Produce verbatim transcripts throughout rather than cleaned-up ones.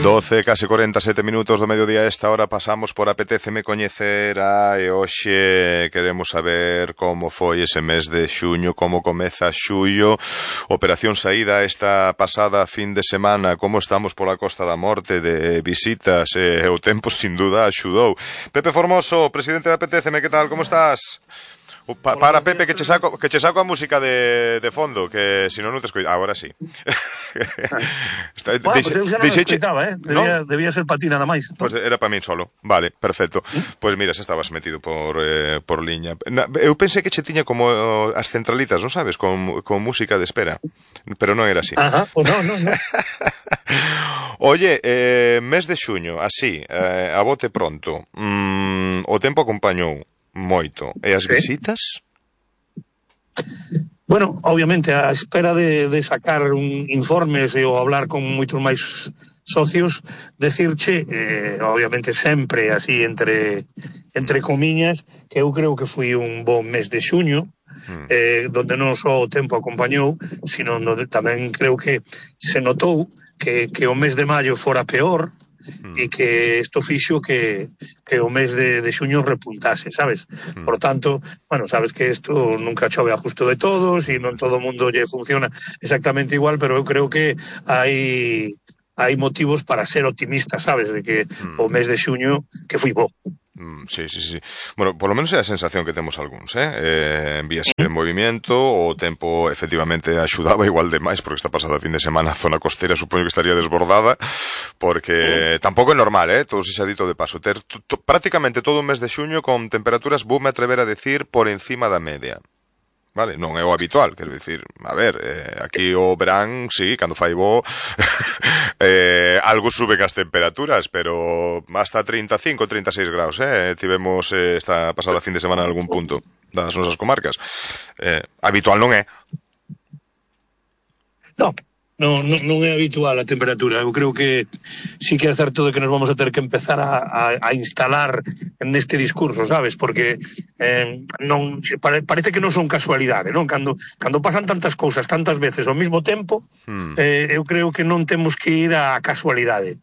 doce, case cuarenta e sete minutos do mediodía a esta hora pasamos por Apetéceme coñecer a e hoxe queremos saber como foi ese mes de xuño, como comeza xullo, operación saída esta pasada fin de semana, como estamos pola Costa da Morte de visitas, e o tempo sin duda axudou. Pepe Formoso, presidente de Apetéceme, que tal, como estás? Pa, para, Pepe, que che saco, que che saco a música de, de fondo, que si non non te escoito. Agora sí. Está, bueno, pues eu xa non escoitaba, eh? Debía, ¿no? Debía ser para ti nada máis. Pues era para min solo. Vale, perfecto. ¿Mm? Pues mira, se estabas metido por, eh, por liña. Eu pensei que che tiña como as centralitas, non sabes? Con, con música de espera. Pero non era así. Ajá, pues no, no, no. Oye, eh, mes de xuño, así, eh, a bote pronto. Mm, o tempo acompañou moito. E as visitas? Bueno, obviamente, a espera de, de sacar un informes e ou hablar con moitos máis socios, decirche, eh, obviamente sempre así entre entre comiñas, que eu creo que foi un bon mes de xuño, mm. eh, donde non só o tempo acompañou, sino donde tamén creo que se notou que, que o mes de maio fora peor, Mm. e que isto fixo que, que o mes de, de xuño repuntase, sabes? Mm. Por tanto, bueno, sabes que isto nunca chove a justo de todos e non todo o mundo lle funciona exactamente igual, pero eu creo que hai hai motivos para ser optimista, sabes? De que mm. o mes de xuño que foi bo. Mm, sí, sí, sí. Bueno, por lo menos é a sensación que temos algúns, eh? eh en vías en movimento, o tempo efectivamente axudaba igual demais, porque esta pasada fin de semana a zona costera supoño que estaría desbordada, porque mm. tampouco é normal, eh? Todo se xa dito de paso, ter prácticamente todo un mes de xuño con temperaturas, vou me atrever a decir, por encima da media. Vale, non é o habitual, quero dicir, a ver, eh, aquí o verán, sí, cando fai bo, eh, algo suben as temperaturas, pero hasta treinta e cinco, treinta e seis graus, eh, tivemos eh, esta pasada fin de semana en algún punto das nosas comarcas. Eh, habitual non é. Non. Non, non, non é habitual a temperatura. Eu creo que sí que é certo de que nos vamos a ter que empezar a, a, a instalar neste discurso, sabes? Porque eh, non pare, parece que non son casualidade, non? Cando, cando pasan tantas cousas tantas veces ao mesmo tempo, hmm. eh, eu creo que non temos que ir a casualidade.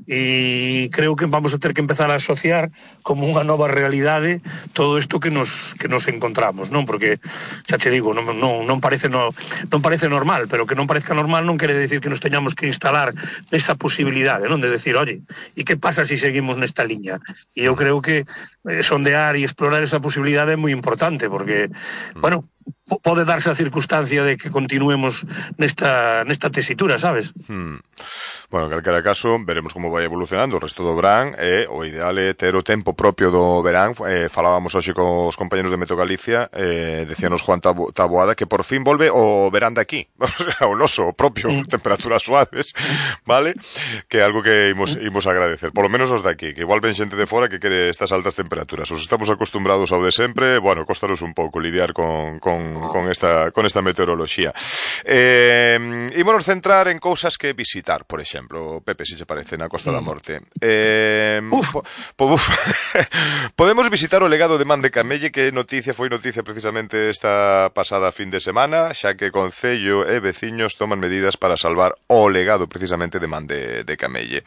E creo que vamos a ter que empezar a asociar como unha nova realidade todo isto que nos que nos encontramos, non? Porque xa te digo, non, non, non parece no, non parece normal, pero que non parezca normal non quere decir que nos teñamos que instalar nesa posibilidade, non? De decir, oye, e que pasa se si seguimos nesta liña? E eu creo que eh, sondear e explorar esa posibilidade é moi importante, porque, bueno, pode darse a circunstancia de que continuemos nesta nesta tesitura, sabes? Hmm. Bueno, en calquera caso, veremos como vai evolucionando o resto do verán, e o ideal é ter o tempo propio do verán. Eh, falábamos hoxe cos compañeros de Meto Galicia, eh, decíanos Juan Tabo, Taboada que por fin volve o verán de aquí, o noso, o propio, mm. temperaturas suaves, vale? Que é algo que imos, imos agradecer, por lo menos os de aquí, que igual ven xente de fora que quere estas altas temperaturas. Os estamos acostumbrados ao de sempre, bueno, costaros un pouco lidiar con, con, con esta con esta meteoroloxía. Eh, ímonos centrar en cousas que visitar, por exemplo. Pepe, si te parece, na Costa da Morte. Eh, uf. Po, po, uf. Podemos visitar o legado de Man de Camelle, que noticia foi noticia precisamente esta pasada fin de semana, xa que Concello e veciños toman medidas para salvar o legado precisamente de Man de, de Camelle.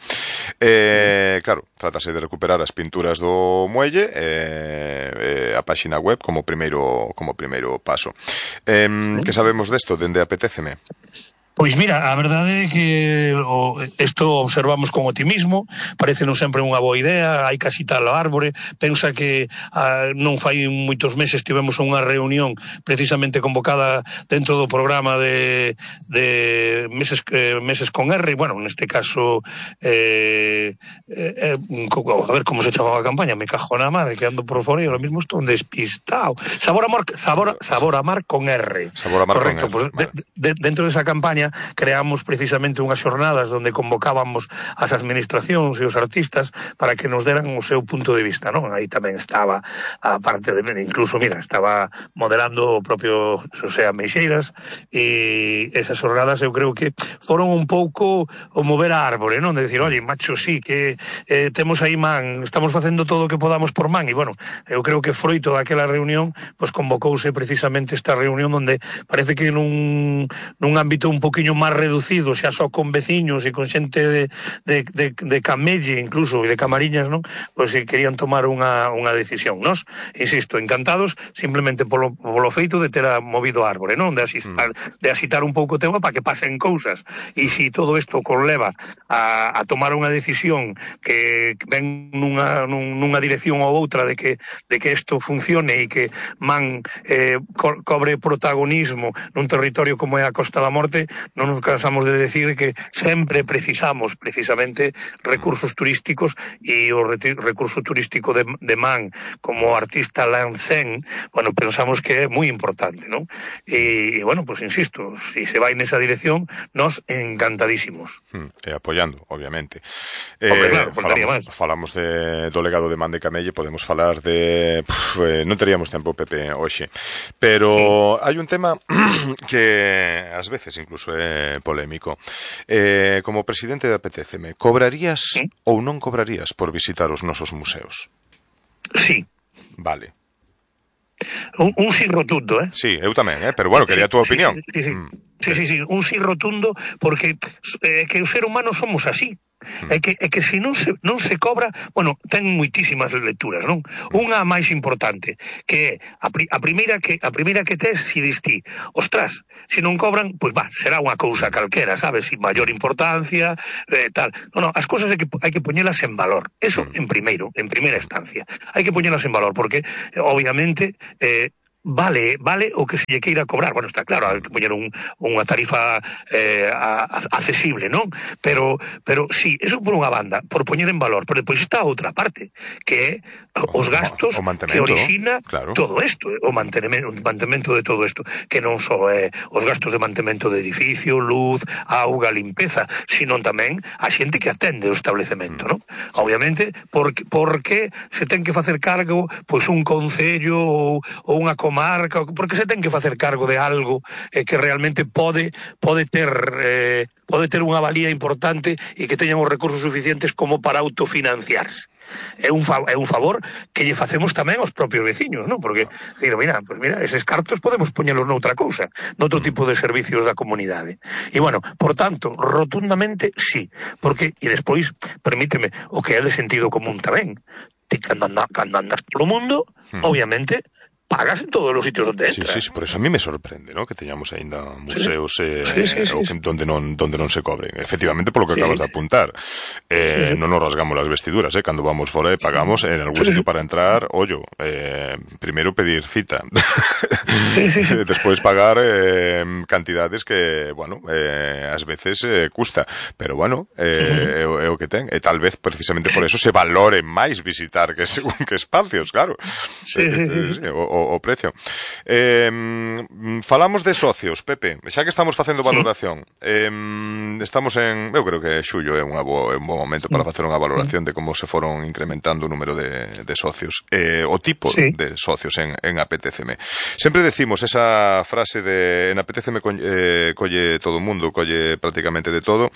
Eh, claro, trátase de recuperar as pinturas do muelle, eh, eh, a páxina web como primeiro como primeiro paso. Eh, que sabemos desto dende Apetéceme? Pois mira, a verdade é que o, isto observamos con optimismo, parecenos sempre unha boa idea, hai que asitar o árbore, pensa que a, non fai moitos meses tivemos unha reunión precisamente convocada dentro do programa de, de meses, eh, meses con R, bueno, neste caso, eh, eh, a ver como se chamaba a campaña, me cajo na madre, que ando por fora e ahora mismo estou despistado. Sabor a mar, sabor, sabor a mar con R. Sabor a mar Correcto, con R. Pues, de, de, dentro desa campaña creamos precisamente unhas xornadas onde convocábamos as administracións e os artistas para que nos deran o seu punto de vista, non? Aí tamén estaba a parte de, incluso, mira, estaba modelando o propio Xosé Ameixeiras, e esas xornadas eu creo que foron un pouco o mover a árbore, non? De dicir, oye, macho, sí, que eh, temos aí Man, estamos facendo todo o que podamos por Man, e bueno, eu creo que froito daquela reunión, pois convocouse precisamente esta reunión onde parece que nun, nun ámbito un pouco poquinho máis reducido, xa só con veciños e con xente de, de, de, de Camelle, incluso, e de Camariñas, non? Pois se querían tomar unha, unha decisión. Nos, insisto, encantados simplemente polo, polo feito de ter movido a árbore, non? De asitar, mm. de asitar un pouco o tema para que pasen cousas. E se todo isto conleva a, a tomar unha decisión que ven nunha, nunha dirección ou outra de que de que isto funcione e que man eh, co cobre protagonismo nun territorio como é a Costa da Morte, non nos cansamos de decir que sempre precisamos precisamente recursos turísticos, e o recurso turístico de, de man como artista Lansén, bueno, pensamos que é moi importante, non? E, e bueno, pues insisto, se se vai nesa dirección, nos encantadísimos. Hmm, e apoiando, obviamente. Hombre, eh, claro, falamos, falamos de, do legado de man de Camelle, podemos falar de... Puf, eh, non teríamos tempo, Pepe, hoxe. Pero hai un tema que ás veces incluso é polémico. Eh, como presidente da P T C M, cobrarías ¿Sí? ou non cobrarías por visitar os nosos museos? Sí. Vale. Un, un sí rotundo, eh? Sí, eu tamén, eh? Pero bueno, quería a túa sí, opinión. Sí, sí, sí. Mm. Sí, sí, sí, un sí rotundo, porque eh, que o ser humano somos así. Mm. É que, é que se non se, non se cobra, bueno, ten moitísimas lecturas, non? Mm. Unha máis importante, que é a, pri, a primeira que a primeira que tes, si distí, ostras, se non cobran, pois va, será unha cousa calquera, sabes, sin maior importancia, eh, tal. Non, non, as cousas hai que, hai que poñelas en valor. Eso mm. en primeiro, en primeira instancia. Hai que poñelas en valor, porque, eh, obviamente, eh, vale, vale o que se lle queira cobrar. Bueno, está claro, hai que poñer un, unha tarifa eh, a, a, accesible, non? Pero, pero sí, eso por unha banda, por poñer en valor. Pero depois está a outra parte, que é os gastos o, o que orixina claro. todo isto, o mantenimento, o mantemento de todo isto, que non só é eh, os gastos de mantemento de edificio, luz, auga, limpeza, sino tamén a xente que atende o establecemento, mm. non? Obviamente, porque, porque se ten que facer cargo pois un concello ou, ou unha comarca, porque se ten que facer cargo de algo eh, que realmente pode pode ter eh, pode ter unha valía importante e que teñan os recursos suficientes como para autofinanciarse. É un, fa é un favor que lle facemos tamén aos propios veciños, non? Porque, decir, mira, pues mira, eses cartos podemos poñelos noutra cousa, noutro tipo de servicios da comunidade. E, bueno, por tanto, rotundamente, sí. Porque, e despois, permíteme, o que é de sentido común tamén, ti cando andas, cando andas polo mundo, hmm. obviamente, pagas en todos os sitios onde entras. Sí, sí, sí, por eso a mí me sorprende, ¿no? Que teñamos aínda museos sí. eh, sí, sí, sí, sí. donde non donde non se cobren. Efectivamente, polo que sí, acabas sí. de apuntar. Eh, sí, sí. Non nos rasgamos las vestiduras, eh, cando vamos fora e pagamos sí. en algún sí, sitio sí. para entrar, ollo, eh, primeiro pedir cita. Sí, sí, sí. Despois pagar eh, cantidades que, bueno, eh, ás veces eh, custa, pero bueno, eh, sí, sí. É, é o que ten. E tal vez precisamente por eso se valore máis visitar que según que espacios, claro. Sí, sí, sí. Eh, sí. O, O, o precio. Eh, falamos de socios, Pepe, xa que estamos facendo valoración, eh, estamos en, eu creo que xullo é, unha bo, é un bon momento para facer unha valoración de como se foron incrementando o número de, de socios, eh, o tipo sí. de socios en, en A P T C M. Sempre decimos esa frase de en A P T C M colle, eh, colle todo o mundo, colle prácticamente de todo,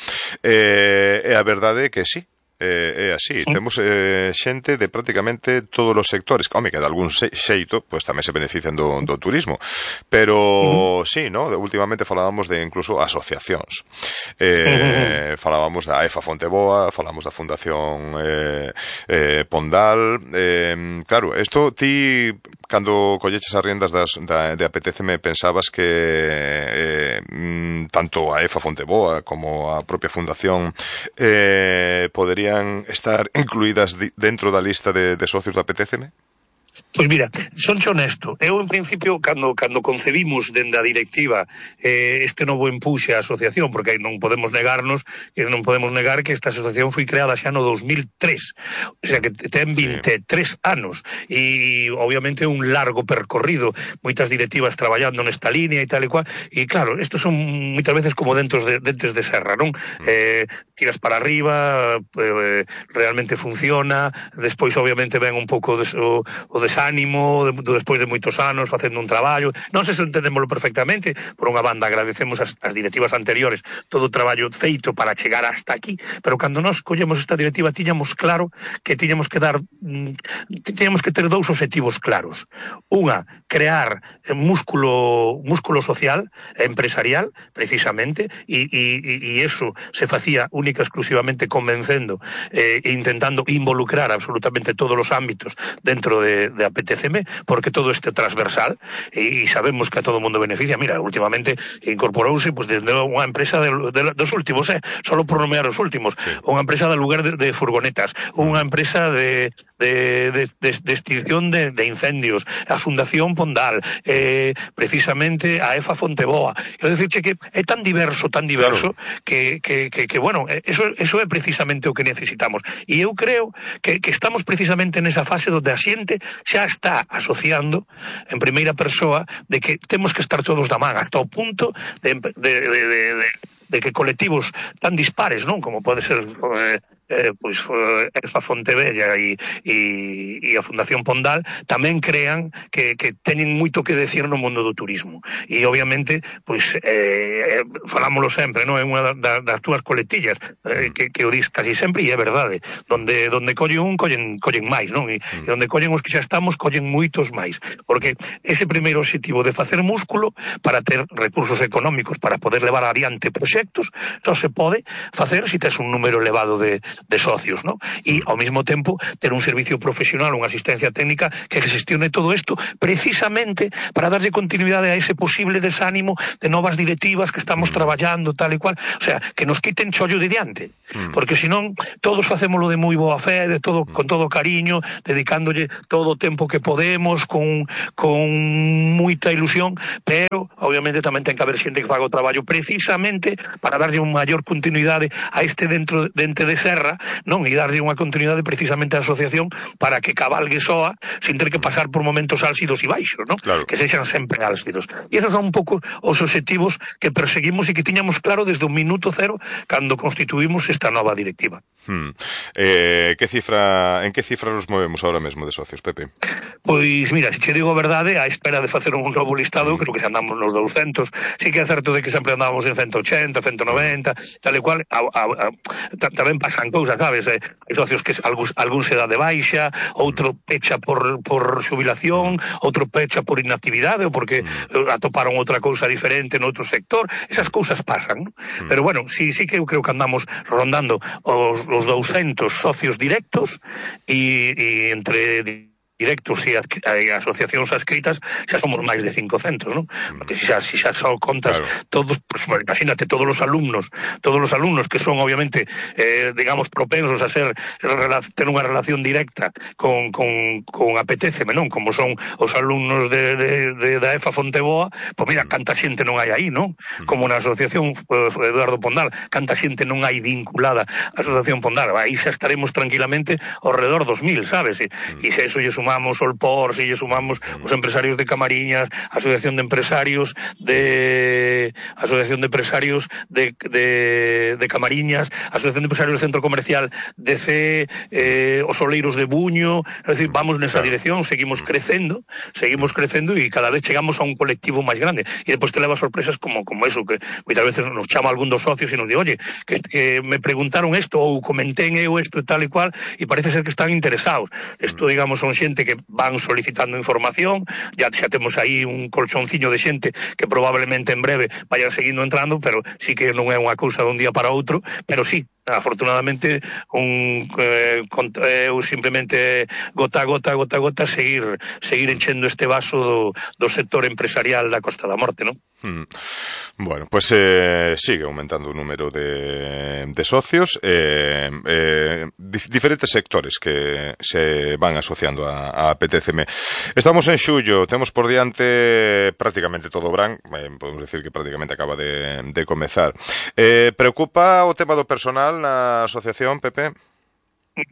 eh, e a verdade é que sí, Eh, é así, sí. Temos eh, xente de prácticamente todos os sectores, home, que de algún xeito pois tamén se benefician do, do turismo, pero uh -huh. sí, no? Últimamente falábamos de incluso asociacións, eh, uh -huh. falábamos da EFA Fonteboa, falamos da Fundación eh, eh, Pondal, eh, claro, isto ti cando colleches as riendas das, da, de A P T C M pensabas que eh, tanto a EFA Fonteboa como a propia Fundación eh, podería estar incluídas dentro da lista de, de socios da P T C M? Pois mira, sonche honesto, eu en principio cando cando concebimos dende a directiva eh, este novo empuxe á asociación, porque non podemos negarnos, e non podemos negar que esta asociación foi creada xa no dos mil tres, o sea que ten vinte e tres sí. anos e obviamente un largo percorrido, moitas directivas traballando nesta línea e tal e cual, e claro, estos son moitas veces como dentos de, dentes de serra, non? Mm. Eh, tiras para arriba, eh, realmente funciona, despois obviamente ven un pouco de, o, o desánimo de, de, despois de moitos anos facendo un traballo. Nós eso entendémoslo perfectamente. Por unha banda agradecemos as, as directivas anteriores todo o traballo feito para chegar hasta aquí, pero cando nós collemos esta directiva tiñamos claro que tiñamos que dar tiñamos que ter dous obxectivos claros. Unha, crear músculo músculo social empresarial, precisamente, e, e, e eso se facía única e exclusivamente convencendo eh, e intentando involucrar absolutamente todos os ámbitos dentro de, de A P T C M, porque todo este transversal, e, e sabemos que a todo o mundo beneficia. Mira, últimamente incorporouse pues, desde unha empresa de, de, dos últimos, eh, solo por nomear os últimos, unha empresa de lugar de, de furgonetas, unha empresa de, de, de, de, de extinción de, de incendios, a Fundación Pondal, eh, precisamente a EFA Fonteboa. Quero dicirche que é tan diverso, tan diverso, claro. que, que, que, que, bueno, eso, eso é precisamente o que necesitamos. E eu creo que, que estamos precisamente nesa fase onde a xente xa está asociando en primeira persoa de que temos que estar todos da man, hasta o punto de, de, de, de, de, de que colectivos tan dispares, non? Como pode ser eh, eh, pois EFA Fontebella e, e, e a Fundación Pondal tamén crean que, que teñen moito que decir no mundo do turismo. E obviamente, pois eh, falámoslo sempre, non? É unha da, das túas coletillas eh, que, que o dis casi sempre, e é verdade, donde, donde collen un, collen, collen máis, non? E, e onde collen os que xa estamos, collen moitos máis, porque ese primeiro objetivo de facer músculo para ter recursos económicos para poder levar adiante proxectos só se pode facer se tes un número elevado de de socios, ¿no? Y ao mesmo tempo ter un servicio profesional, unha asistencia técnica que gestione todo isto precisamente para darlle continuidade a ese posible desánimo de novas directivas que estamos traballando tal e cual, o sea, que nos quiten chollo de diante, mm. porque senón todos facémolo de moi boa fe, de todo con todo cariño, dedicándolle todo o tempo que podemos, con con moita ilusión, pero obviamente tamén ten que haber xente que faga o traballo precisamente para darlle unha maior continuidade a este dentro dente de serra, non? E darlle unha continuidade precisamente á asociación para que cabalgue soa sin ter que pasar por momentos álxidos e baixos, non? Claro. Que sexan sempre álxidos. E esos son un pouco os obxectivos que perseguimos e que tiñamos claro desde o minuto cero cando constituímos esta nova directiva. Hmm. Eh, que cifra, en que cifra nos movemos ahora mesmo de socios, Pepe? Pois, mira, se che digo a verdade, a espera de facer un novo listado, creo que andamos nos douscentos, sí que é certo de que sempre andábamos en ciento ochenta, ciento noventa, tal e cual, a, a, a, tamén pasan cousas, sabes? Eh, hai socios que algún, algún se dá de baixa, outro pecha por, por xubilación, outro pecha por inactividade ou porque atoparon outra cousa diferente no outro sector, esas cousas pasan, ¿no? Pero bueno, sí, sí que eu creo que andamos rondando os, os douscentos socios directos e, e entre directos e asociacións adscritas xa somos máis de cincocentos, non? Porque xa, si xa só contas, claro, todos, pues, imagínate, todos os alumnos, todos os alumnos que son obviamente, eh, digamos, propensos a ser, ter unha relación directa con, con, con A P T C M, non? Como son os alumnos de, de, de, da EFA Fonteboa, pois mira, canta xente non hai aí, non? Como na asociación eh, Eduardo Pondal, canta xente non hai vinculada á asociación Pondal, aí xa estaremos tranquilamente ao redor dos mil, sabes? E, e se eso lle sumamos sumamos Olpor, si lle sumamos os empresarios de Camariñas, a Asociación de Empresarios de Asociación de Empresarios de, de, de Camariñas, a Asociación de Empresarios do Centro Comercial de C, eh, os Oleiros de Buño, é dicir, vamos nesa dirección, seguimos crecendo, seguimos crecendo e cada vez chegamos a un colectivo máis grande. E depois te leva sorpresas como como eso, que moitas veces nos chama algún dos socios e nos di, oye, que, que me preguntaron isto ou comenté eu isto e tal e cual, e parece ser que están interesados. Isto, digamos, son xente que van solicitando información, ya xa temos aí un colchonciño de xente que probablemente en breve vayan seguindo entrando, pero sí que non é unha cousa de un día para outro, pero sí, afortunadamente un eh, eu simplemente gota a gota, gota a gota seguir seguir enchendo este vaso do, do sector empresarial da Costa da Morte, non? Hmm. Bueno, pues eh, sigue aumentando o número de, de socios, eh, eh, dif diferentes sectores que se van asociando a, a A P T C M. Estamos en xullo, temos por diante prácticamente todo o verán, eh, podemos decir que prácticamente acaba de, de comezar. Eh, preocupa o tema do personal na asociación, Pepe?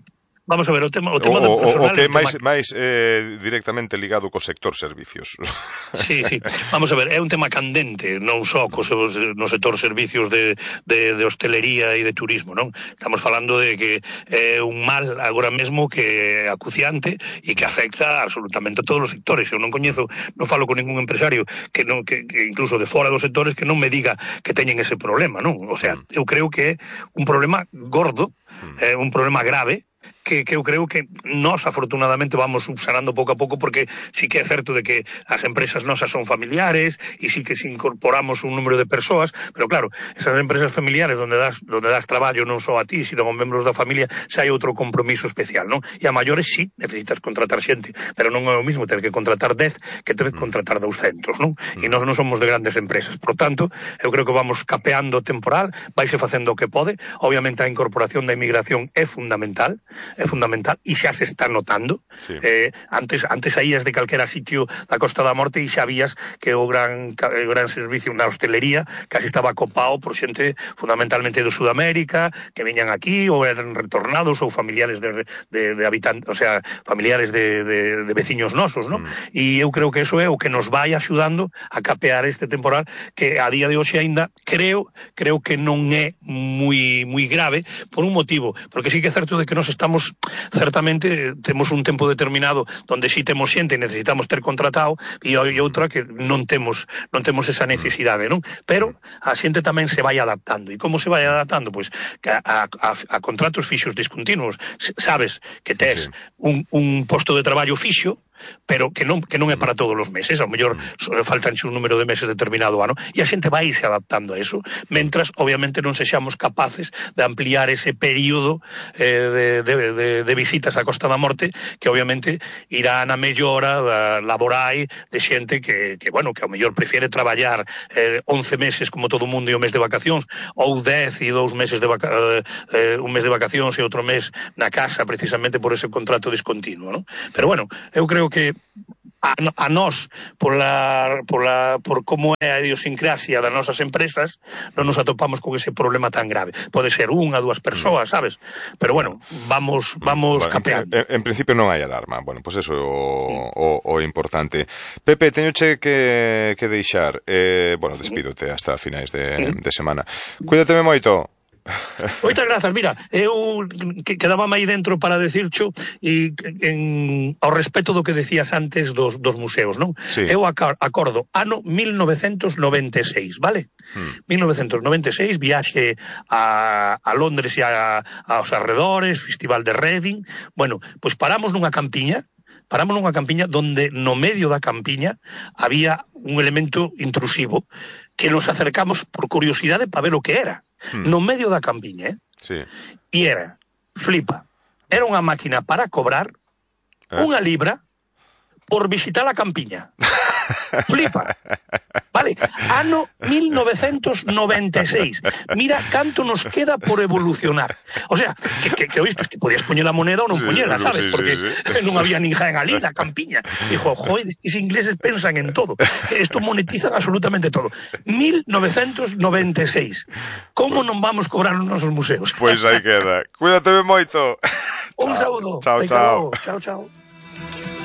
Vamos a ver, o tema, o tema o, do o personal... o que é máis, tema... máis eh, directamente ligado co sector servicios. Sí, sí. Vamos a ver, é un tema candente, non só cos, no sector servicios de, de, de hostelería e de turismo, non? Estamos falando de que é un mal agora mesmo que é acuciante e que afecta absolutamente a todos os sectores. Eu non coñezo, non falo con ningún empresario que non que, que incluso de fora dos sectores que non me diga que teñen ese problema, non? O sea, eu creo que é un problema gordo, é un problema grave, que, que eu creo que nós afortunadamente vamos subsanando pouco a pouco, porque sí que é certo de que as empresas nosas son familiares e sí que se incorporamos un número de persoas, pero claro, esas empresas familiares onde das, onde das traballo non só a ti, sino con membros da familia, xa hai outro compromiso especial, non? E a maiores sí, necesitas contratar xente, pero non é o mismo ter que contratar dez que ter que contratar douscentos, non? E nós non somos de grandes empresas, por tanto, eu creo que vamos capeando o temporal, vaise facendo o que pode, obviamente a incorporación da inmigración é fundamental, é fundamental e xa se está notando. Sí. Eh, antes antes saías de calquera sitio da Costa da Morte e xa vías que o gran o gran servicio na hostelería casi estaba copado por xente fundamentalmente do Sudamérica que viñan aquí ou eran retornados ou familiares de, de, de habitantes, o sea, familiares de, de, de veciños nosos, ¿no? Mm. E eu creo que eso é o que nos vai axudando a capear este temporal que a día de hoxe aínda creo creo que non é moi moi grave por un motivo, porque sí que é certo de que nos estamos certamente temos un tempo determinado onde si temos xente e necesitamos ter contratado e outra que non temos non temos esa necesidade, non? Pero a xente tamén se vai adaptando. E como se vai adaptando? Pois a, a, a contratos fixos discontinuos. Sabes que tes un, un posto de traballo fixo, pero que non que non é para todos os meses, ao mellor faltan un número de meses determinado ano, e a xente vai se adaptando a eso, mentras obviamente non sexamos capaces de ampliar ese período eh, de, de, de, de visitas á Costa da Morte, que obviamente irá na mellora da laborai de xente que, que bueno, que ao mellor prefiere traballar eh, once meses como todo o mundo e o mes de vacacións, ou dez e dous meses de vaca eh, un mes de vacacións e outro mes na casa, precisamente por ese contrato discontinuo, ¿no? Pero bueno, eu creo que a, a nós, pola, pola, por como é a idiosincrasia das nosas empresas, non nos atopamos con ese problema tan grave. Pode ser unha, dúas persoas, sabes? Pero bueno, vamos vamos bueno, capeando. En, en principio non hai alarma. Bueno, pois pues eso é o, sí. o, o importante. Pepe, teñoche que, que deixar. Eh, bueno, despídote hasta finais de, sí. de semana. Cuídateme moito. Moitas grazas, mira, eu que quedaba aí dentro para decircho e en, ao respecto do que decías antes dos, dos museos, non? Sí. Eu acordo, ano mil novecentos noventa e seis, vale? Hmm. mil novecentos noventa e seis, viaxe a, a Londres e a, aos arredores, Festival de Reading, bueno, pois paramos nunha campiña, paramos nunha campiña donde no medio da campiña había un elemento intrusivo que nos acercamos por curiosidade para ver o que era. Hmm. No medio da campiña, eh? Sí. E era, flipa, era unha máquina para cobrar eh? unha libra por visitar a campiña. Flipa. Vale, ano mil novecentos noventa e seis. Mira canto nos queda por evolucionar. O sea, que, que, que oíste, que podías poñer a moneda ou non sí, poñela, sabes? Sí, Porque sí, sí. non había ninja en ali, la campiña. Dijo, joder, os ingleses pensan en todo. Esto monetizan absolutamente todo. mil novecentos noventa e seis. Como non vamos cobrar os nosos museos? Pois pues aí queda. Cuídate moito. Un saúdo. Chao, chao. Chao, chao.